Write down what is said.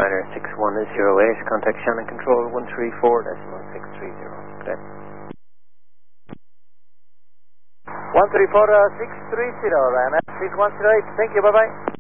Ryanair 6108, contact Shannon Control 134.630. Good day. 134.630, Ryanair 6108. Thank you, bye-bye.